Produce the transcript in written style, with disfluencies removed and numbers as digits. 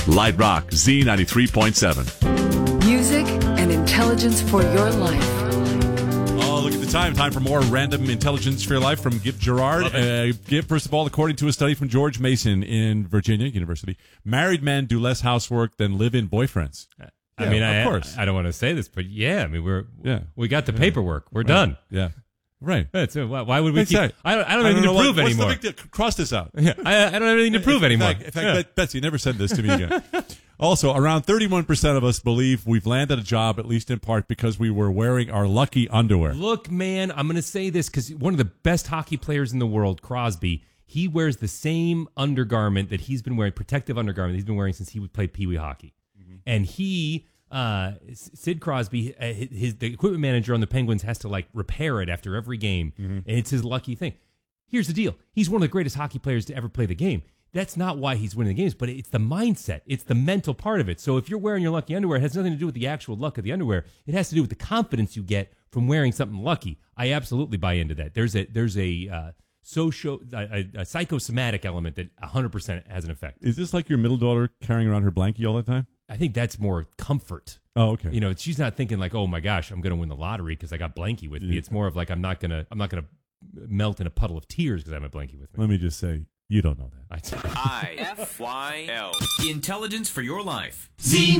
Light Rock Z93.7. Music and intelligence for your life. Oh, look at the time. Time for more random intelligence for your life from Gip Gerard. Gip, first of all, according to a study from George Mason in Virginia University, married men do less housework than live-in boyfriends. Of course. I don't want to say this, but we got the paperwork. We're done. Yeah. Right. So why would we keep? Exactly. I don't have anything to prove what's anymore. the big deal? Cross this out. I don't have anything to prove anymore. In fact, Betsy, never said this to me again. Also, around 31% of us believe we've landed a job, at least in part, because we were wearing our lucky underwear. Look, man, I'm going to say this because one of the best hockey players in the world, Crosby, he wears the same undergarment that he's been wearing, protective undergarment that he's been wearing since he would play Pee Wee hockey. Mm-hmm. And Sid Crosby, the equipment manager on the Penguins, has to repair it after every game, and it's his lucky thing. Here's the deal: he's one of the greatest hockey players to ever play the game. That's not why he's winning the games, but it's the mindset, it's the mental part of it. So if you're wearing your lucky underwear, it has nothing to do with the actual luck of the underwear. It has to do with the confidence you get from wearing something lucky. I absolutely buy into that. There's a psychosomatic element that 100% has an effect. Is this like your middle daughter carrying around her blankie all the time? I think that's more comfort. Oh, okay. She's not thinking oh my gosh, I'm going to win the lottery because I got blankie with me. Yeah. It's more of I'm not gonna melt in a puddle of tears because I have a blankie with me. Let me just say, you don't know that. IFYL. Intelligence for your life.